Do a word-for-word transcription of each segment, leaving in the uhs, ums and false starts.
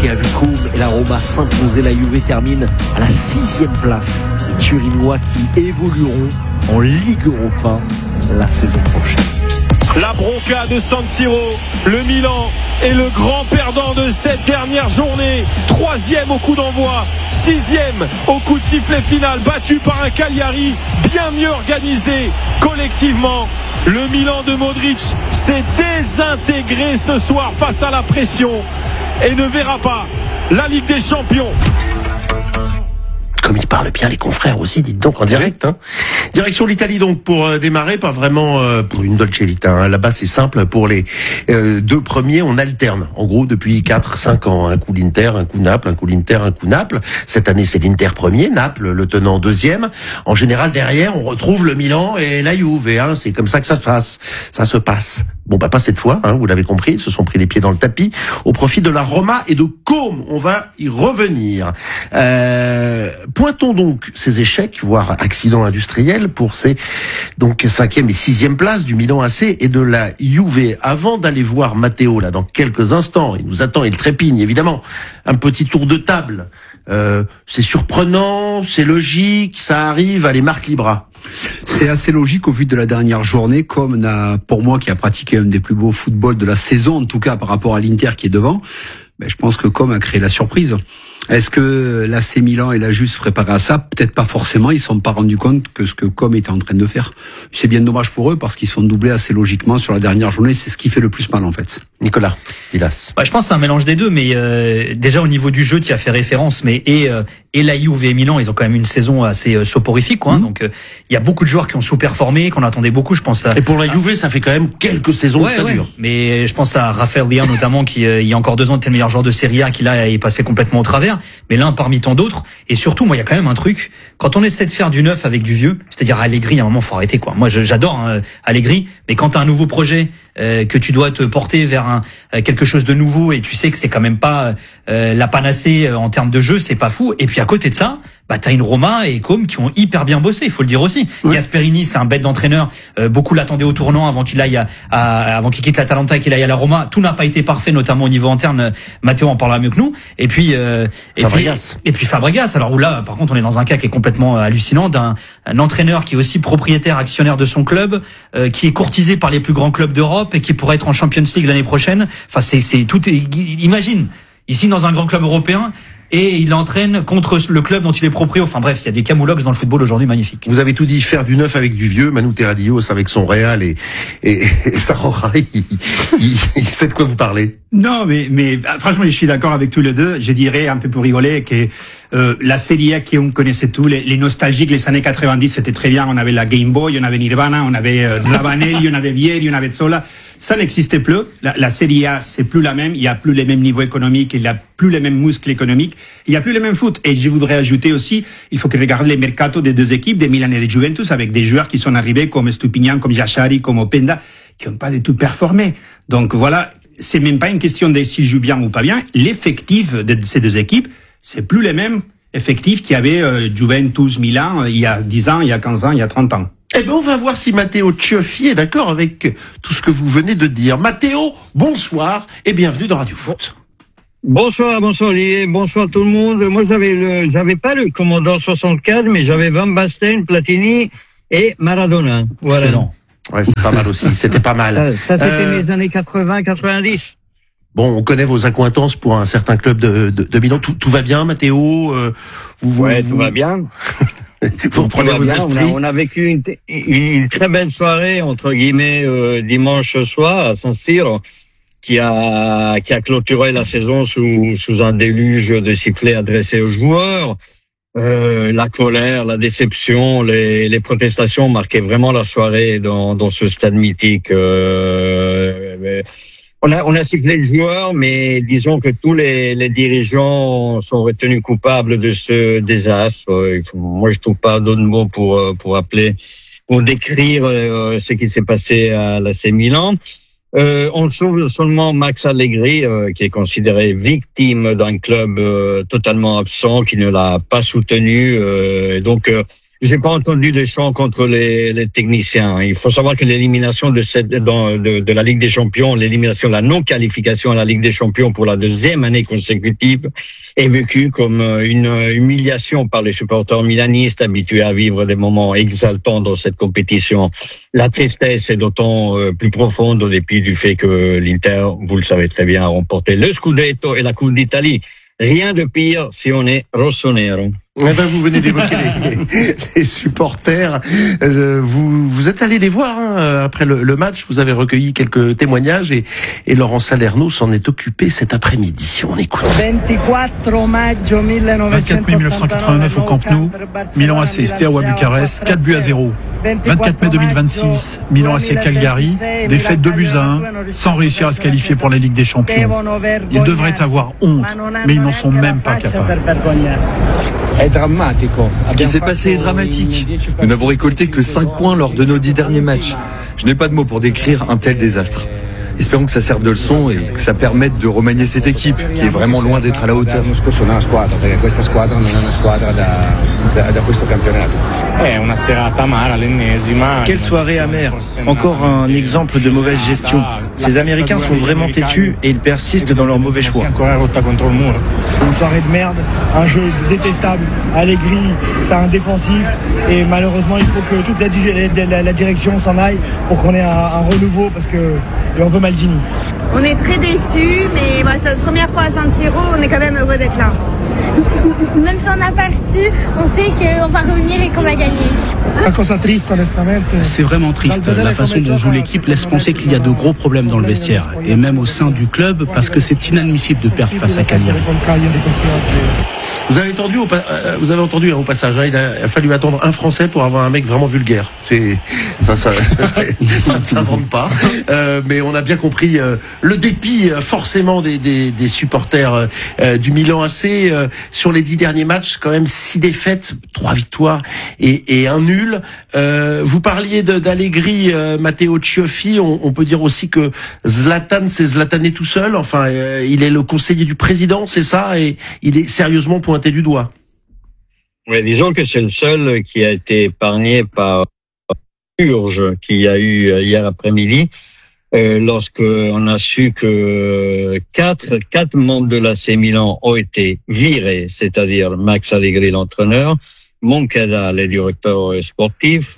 qui a vu Côme et la Roma s'imposer. La Juve termine à la sixième place. Les Turinois qui évolueront en Ligue Europa la saison prochaine. La bronca de San Siro, le Milan est le grand perdant de cette dernière journée. Troisième au coup d'envoi, sixième au coup de sifflet final, battu par un Cagliari bien mieux organisé collectivement. Le Milan de Modric s'est désintégré ce soir face à la pression et ne verra pas la Ligue des Champions. Comme ils parlent bien les confrères aussi, dites donc en direct. Hein. Direction l'Italie donc pour euh, démarrer, pas vraiment euh, pour une Dolce Vita. Hein. Là-bas c'est simple, pour les euh, deux premiers on alterne. En gros depuis quatre cinq ans, un coup l'Inter, un coup Naples, un coup l'Inter, un coup Naples. Cette année c'est l'Inter premier, Naples le tenant deuxième. En général derrière on retrouve le Milan et la Juve. Hein. C'est comme ça que ça se passe. Ça se passe. Bon bah pas cette fois, hein, vous l'avez compris, ils se sont pris les pieds dans le tapis au profit de la Roma et de Côme. On va y revenir. Euh, pointons donc ces échecs, voire accidents industriels pour ces donc cinquième et sixième places du Milan A C et de la Juve. Avant d'aller voir Matteo là dans quelques instants, il nous attend, il trépigne évidemment. Un petit tour de table. Euh, c'est surprenant, c'est logique, ça arrive. Allez, Marc Libra. C'est assez logique au vu de la dernière journée, comme n'a, pour moi qui a pratiqué un des plus beaux footballs de la saison, en tout cas par rapport à l'Inter qui est devant, ben je pense que Com a créé la surprise. Est-ce que l'A C Milan et la Juve se préparaient à ça? Peut-être pas forcément, ils ne se sont pas rendus compte que ce que Com était en train de faire. C'est bien dommage pour eux parce qu'ils se sont doublés assez logiquement sur la dernière journée, c'est ce qui fait le plus mal en fait. Nicolas Villas. Ouais, je pense que c'est un mélange des deux, mais euh, déjà au niveau du jeu, tu as fait référence, mais et euh, et la Juve et Milan, ils ont quand même une saison assez euh, soporifique, quoi. Hein, mmh. Donc il euh, y a beaucoup de joueurs qui ont sous-performé, qu'on attendait beaucoup. Je pense à. Et pour la Juve, à... ça fait quand même quelques saisons ouais, que ça ouais. dure. Mais je pense à Raphaël Leao notamment, qui euh, il y a encore deux ans était le meilleur joueur de Serie A, qui là est passé complètement au travers. Mais l'un parmi tant d'autres. Et surtout, moi, il y a quand même un truc. Quand on essaie de faire du neuf avec du vieux, c'est-à-dire Allegri, à un moment, faut arrêter, quoi. Moi, je, j'adore hein, Allegri, mais quand t'as un nouveau projet. Euh, que tu dois te porter vers un euh, quelque chose de nouveau et tu sais que c'est quand même pas euh, la panacée euh, en termes de jeu, c'est pas fou. Et puis à côté de ça, bah t'as une Roma et Com qui ont hyper bien bossé, il faut le dire aussi. Oui. Gasperini, c'est un bête d'entraîneur. Euh, beaucoup l'attendaient au tournant avant qu'il aille à, à avant qu'il quitte l'Atalanta et qu'il aille à la Roma. Tout n'a pas été parfait, notamment au niveau interne. Matteo en parlera mieux que nous. Et puis euh, et Fabregas. puis et puis Fabregas. Alors où là, par contre, on est dans un cas qui est complètement hallucinant d'un un entraîneur qui est aussi propriétaire actionnaire de son club, euh, qui est courtisé par les plus grands clubs d'Europe et qui pourrait être en Champions League l'année prochaine. Enfin, c'est, c'est tout. Est, imagine, ici dans un grand club européen, et il entraîne contre le club dont il est proprio. Enfin bref, il y a des camoulox dans le football aujourd'hui magnifiques. Vous avez tout dit, faire du neuf avec du vieux. Manu Terradios avec son Real et et, et Sarora, il, il, il, il sait de quoi vous parlez. Non, mais mais franchement, je suis d'accord avec tous les deux. Je dirais un peu pour rigoler que euh, la Serie A qu'on connaissait tous, les, les nostalgiques, les années quatre-vingt-dix, c'était très bien. On avait la Game Boy, on avait Nirvana, on avait euh, Ravanelli, on avait Vieri, on avait Zola. Ça n'existait plus. La, la Serie A, c'est plus la même. Il y a plus les mêmes niveaux économiques, il y a plus les mêmes muscles économiques, il y a plus les mêmes foot. Et je voudrais ajouter aussi, il faut que regarder les mercato des deux équipes, des Milan et des Juventus, avec des joueurs qui sont arrivés comme Stupinian, comme Yachari, comme Openda, qui n'ont pas du tout performé. Donc voilà. C'est même pas une question de s'ils jouent bien ou pas bien. L'effectif de ces deux équipes, c'est plus les mêmes effectifs qu'il y avait euh, Juventus, Milan, euh, il y a dix ans, il y a quinze ans, il y a trente ans. Eh ben, on va voir si Matteo Cioffi est d'accord avec tout ce que vous venez de dire. Matteo, bonsoir et bienvenue dans Radio Foot. Bonsoir, bonsoir Olivier, bonsoir tout le monde. Moi, j'avais le, j'avais pas le Commodore soixante-quatre, mais j'avais Van Basten, Platini et Maradona. Voilà. Excellent. Ouais, c'était pas mal aussi, c'était pas mal. Ça, ça c'était euh... mes années quatre-vingts quatre-vingt-dix. Bon, on connaît vos accointances pour un certain club de, de, de Milan. Tout, tout va bien, Matteo euh, vous, Ouais, vous... tout va bien. vous reprenez vos bien. esprits. On a, on a vécu une, une, une très belle soirée, entre guillemets, euh, dimanche soir à San Siro, qui a, qui a clôturé la saison sous, sous un déluge de sifflets adressés aux joueurs. Euh, la colère, la déception, les, les protestations marquaient vraiment la soirée dans, dans ce stade mythique. Euh, on a, on a sifflé le joueur, mais disons que tous les, les dirigeants sont retenus coupables de ce désastre. Moi, je trouve pas d'autres mots pour, pour appeler, pour décrire euh, ce qui s'est passé à l'A C Milan. Euh, on sauve seulement Max Allegri, euh, qui est considéré victime d'un club euh, totalement absent, qui ne l'a pas soutenu. Euh, donc, euh, j'ai pas entendu des chants contre les, les techniciens. Il faut savoir que l'élimination de cette, dans, de, de la Ligue des Champions, l'élimination, la non-qualification à la Ligue des Champions pour la deuxième année consécutive est vécue comme une humiliation par les supporters milanistes habitués à vivre des moments exaltants dans cette compétition. La tristesse est d'autant plus profonde au dépit du fait que l'Inter, vous le savez très bien, a remporté le Scudetto et la Coupe d'Italie. Rien de pire si on est rossonero. Eh ben, vous venez d'évoquer les, les supporters. Euh, vous, vous êtes allé les voir hein, après le, le match. Vous avez recueilli quelques témoignages et, et Laurent Salerno s'en est occupé cet après-midi. On écoute. vingt-quatre mai mille neuf cent quatre-vingt-neuf au Camp Nou, Milan A C Steaua Bucarest, quatre buts à zéro. vingt-quatre mai deux mille vingt-six, Milan A C Cagliari, défaite deux buts à un, sans réussir à se qualifier pour la Ligue des Champions. Ils devraient avoir honte, mais ils n'en sont même pas capables. Ce qui s'est passé est dramatique. Nous n'avons récolté que cinq points lors de nos dix derniers matchs. Je n'ai pas de mots pour décrire un tel désastre. Espérons que ça serve de leçon et que ça permette de remanier cette équipe qui est vraiment loin d'être à la hauteur. Quelle soirée amère. Encore un exemple de mauvaise gestion. Ces Américains sont vraiment têtus et ils persistent dans leurs mauvais choix. Une soirée de merde, un jeu détestable. Allegri, c'est un défensif et malheureusement il faut que toute la, la, la direction s'en aille pour qu'on ait un, un renouveau parce que et on veut Maldini. On est très déçus, mais bah, c'est notre première fois à San Siro, on est quand même heureux d'être là. Même si on a perdu, on sait qu'on va revenir et qu'on va gagner. C'est vraiment triste. La façon dont joue l'équipe laisse penser qu'il y a de gros problèmes dans le vestiaire, et même au sein du club, parce que c'est inadmissible de perdre face à Cagliari. Vous avez entendu au, vous avez entendu au passage, hein, il a fallu attendre un Français pour avoir un mec vraiment vulgaire. C'est ça, ça, ça, ça ne s'invente pas. Euh, mais on a bien compris euh, le dépit euh, forcément des, des, des supporters euh, du Milan A C euh, sur les dix derniers matchs. Quand même six défaites, trois victoires et, et un nul. Euh, vous parliez de, d'Allegri, euh, Matteo Cioffi. On, on peut dire aussi que Zlatan, c'est Zlatané tout seul. Enfin, euh, il est le conseiller du président, c'est ça, et il est sérieusement pointé du doigt. Oui, disons que c'est le seul qui a été épargné par purge qu'il y a eu hier après-midi, euh, lorsque on a su que quatre quatre membres de l'A C Milan ont été virés, c'est-à-dire Max Allegri, l'entraîneur, Moncada, le directeur sportif,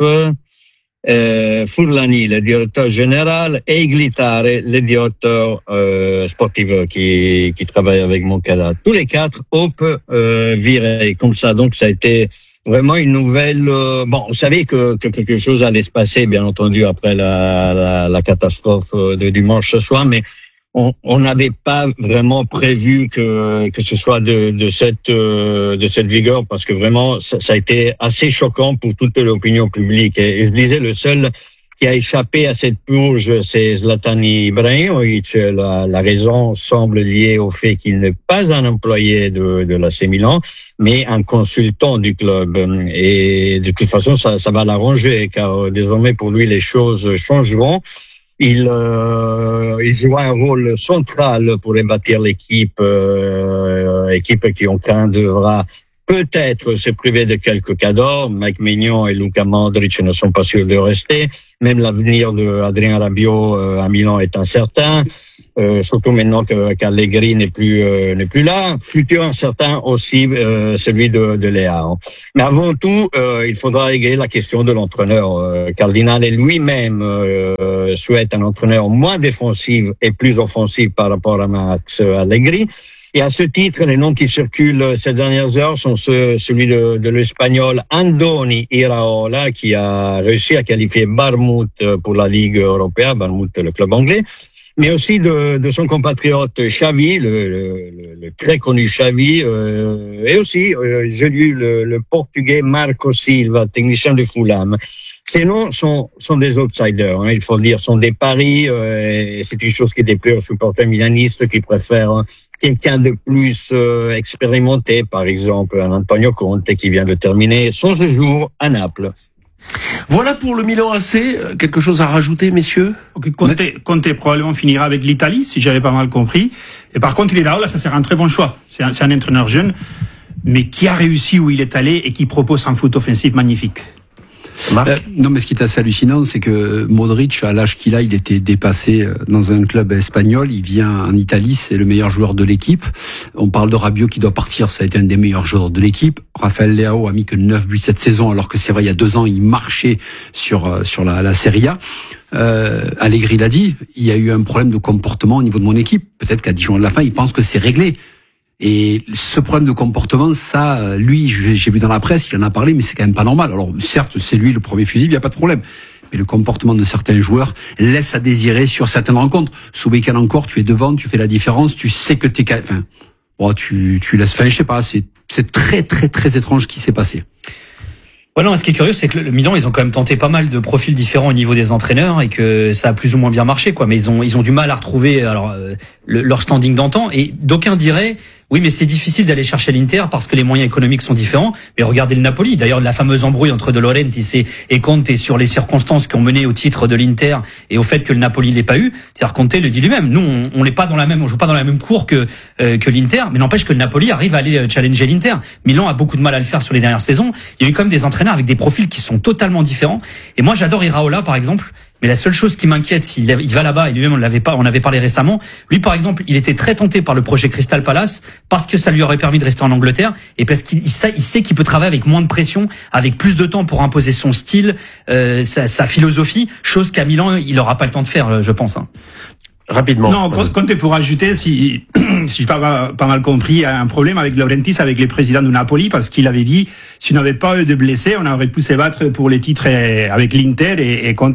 euh, Furlani, le directeur général, et Iglitare, le directeur euh, sportif qui qui travaille avec Moncada. Tous les quatre ont euh, virés comme ça, donc ça a été vraiment une nouvelle. Euh, bon, on savait que, que quelque chose allait se passer, bien entendu, après la, la, la catastrophe de dimanche ce soir, mais on n'avait pas vraiment prévu que que ce soit de, de cette euh, de cette vigueur, parce que vraiment ça, ça a été assez choquant pour toute l'opinion publique. Et, et je disais, le seul qui a échappé à cette purge, c'est Zlatan Ibrahimovic. La, la raison semble liée au fait qu'il n'est pas un employé de, de l'A C Milan, mais un consultant du club. Et de toute façon, ça, ça va l'arranger, car désormais pour lui les choses changeront. Il, euh, il joue un rôle central pour rebâtir l'équipe, euh, équipe qui en craint devra peut-être se priver de quelques cadors. Mike Maignan et Luka Modric ne sont pas sûrs de rester. Même l'avenir de Adrien Rabiot euh, à Milan est incertain. Euh, surtout maintenant que qu'Allegri n'est plus euh, n'est plus là. Futur incertain aussi euh, celui de, de Léao. Mais avant tout, euh, il faudra régler la question de l'entraîneur. Euh, Cardinale lui-même euh, souhaite un entraîneur moins défensif et plus offensif par rapport à Max Allegri. Et à ce titre, les noms qui circulent ces dernières heures sont ceux, celui de, de l'Espagnol Andoni Iraola, qui a réussi à qualifier Bournemouth pour la Ligue européenne, Bournemouth, le club anglais, mais aussi de, de son compatriote Xavi, le, le, le très connu Xavi, euh, et aussi, euh, j'ai lu le, le Portugais Marco Silva, technicien de Fulham. Ces noms sont, sont des outsiders, hein, il faut le dire, sont des paris, euh, et c'est une chose qui déplaît aux supporters milanistes qui préfèrent quelqu'un de plus euh, expérimenté, par exemple un Antonio Conte qui vient de terminer son séjour à Naples. Voilà pour le Milan A C. Quelque chose à rajouter, messieurs? Okay, Conte, Conte probablement finira avec l'Italie, si j'avais pas mal compris. Et par contre, il est là, là, ça sera un très bon choix. C'est un, c'est un entraîneur jeune. mais qui a réussi où il est allé et qui propose un foot offensif magnifique. Euh, non, mais ce qui est assez hallucinant, c'est que Modric, à l'âge qu'il a, il était dépassé dans un club espagnol. Il vient en Italie, c'est le meilleur joueur de l'équipe. On parle de Rabiot qui doit partir, ça a été un des meilleurs joueurs de l'équipe. Raphaël Leao a mis que neuf buts cette saison, alors que c'est vrai, il y a deux ans, il marchait sur sur la, la Serie A. Euh, Allegri l'a dit, il y a eu un problème de comportement au niveau de mon équipe. Peut-être qu'à dix jours de la fin, il pense que c'est réglé. Et ce problème de comportement, ça, lui, j'ai vu dans la presse, il en a parlé, mais c'est quand même pas normal. Alors, certes, c'est lui le premier fusible, il n'y a pas de problème. Mais le comportement de certains joueurs laisse à désirer sur certaines rencontres. Ce week-end encore, tu es devant, tu fais la différence, tu sais que t'es, enfin, bon, tu, tu laisses, enfin, je sais pas, c'est, c'est très, très, très étrange ce qui s'est passé. Ouais, non, ce qui est curieux, c'est que le Milan, ils ont quand même tenté pas mal de profils différents au niveau des entraîneurs et que ça a plus ou moins bien marché, quoi. Mais ils ont, ils ont du mal à retrouver, alors, euh, le, leur standing d'antan. Et d'aucuns diraient, oui, mais c'est difficile d'aller chercher l'Inter parce que les moyens économiques sont différents. Mais regardez le Napoli. D'ailleurs, la fameuse embrouille entre De Laurentiis et, et Conte sur les circonstances qui ont mené au titre de l'Inter et au fait que le Napoli l'ait pas eu. C'est-à-dire, Conte le dit lui-même. Nous, on, on n'est pas dans la même, on joue pas dans la même cour que, euh, que l'Inter. Mais n'empêche que le Napoli arrive à aller challenger l'Inter. Milan a beaucoup de mal à le faire sur les dernières saisons. Il y a eu quand même des entraîneurs avec des profils qui sont totalement différents. Et moi, j'adore Iraola, par exemple. Mais la seule chose qui m'inquiète, s'il il va là-bas, et lui-même on l'avait pas, on avait parlé récemment. Lui, par exemple, il était très tenté par le projet Crystal Palace parce que ça lui aurait permis de rester en Angleterre et parce qu'il sait, il sait qu'il peut travailler avec moins de pression, avec plus de temps pour imposer son style, euh, sa, sa philosophie, chose qu'à Milan il aura pas le temps de faire, je pense. Hein. Rapidement. Non, Conte pour ajouter, si, si je pas, pas mal compris, il y a un problème avec Laurentiis, avec les présidents du Napoli, parce qu'il avait dit, si on n'avait pas eu de blessés, on aurait pu se battre pour les titres avec l'Inter et, et Conte